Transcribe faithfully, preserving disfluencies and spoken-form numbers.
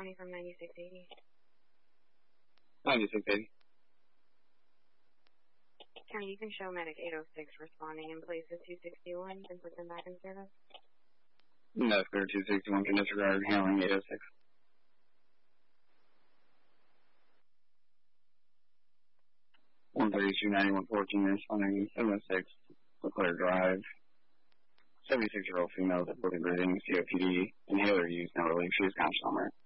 County from ninety-six eighty. ninety-six eighty. County, you can show medic eight oh six responding in place of two sixty-one and put them back in service. That's clear. two sixty-one can disregard handling eight oh six. one thirty-two ninety-one fourteen responding seven oh six. LeClaire Drive. seventy-six-year-old female with difficulty breathing, C O P D. Inhaler use, no relief. She is conscious on her.